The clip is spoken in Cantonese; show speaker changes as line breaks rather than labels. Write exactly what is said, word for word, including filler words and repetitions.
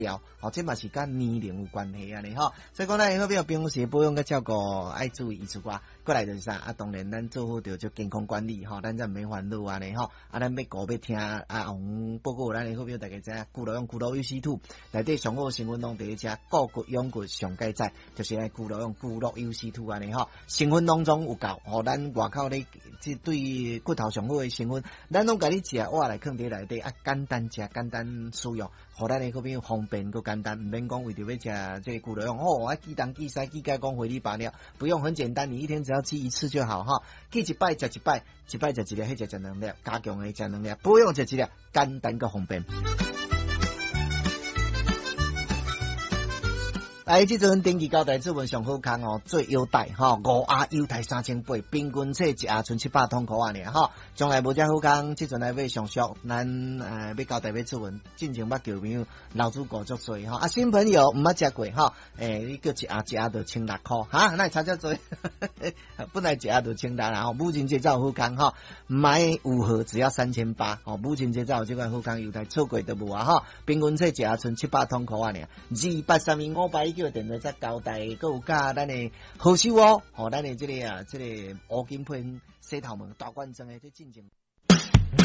掉，哦，这嘛是跟年龄有关系啊，你吼，所以讲咱好比平时保养个照顾，爱注意之外，过来就是啥啊？当然，咱做好着就健康管理吼，咱才免烦恼安尼吼。啊，咱要顾要听啊，红报告咱好比大家知影，骨劳用骨劳 U C 二 内底上好成分拢第一只，固骨养骨上钙在，就是爱骨劳用骨劳 U C 二 安尼吼。成分当中有够，吼，咱外口咧即对骨头上好诶成分，咱拢甲你食，我来放伫内底啊，简单食，简单使用。互咱诶，嗰边方便佮简单，唔免讲为着要食这个骨头用哦，啊记东记西记解讲回力拔尿，不用很简单，你一天只要记一次就好哈。记一摆食一摆，一摆食一粒，迄只食两粒，加强诶食两粒，不用食一粒，简单佮方便。来，即阵登记交代指纹上好康哦，最优待吼，五盒优待三千八，平均册一盒剩七百通箍啊尔吼。将来无遮好康，即阵来买上俗，咱呃要交代要指纹，进前捌旧朋友老主顾足多吼，啊新朋友毋捌食过吼，诶、欸，你叫一盒一盒就千六箍哈，那差遮多，本来一盒就千六啦吼，母亲节才有好康吼，买五盒只要三千八，吼母亲节才有即款好康优待，错过都无啊吼，平均册一盒剩七百通箍啊尔，二八三零五八一。叫电话则交代，佮有甲咱的好手哦，吼，咱的这个啊，这个乌金片洗头毛大罐装的，这进前。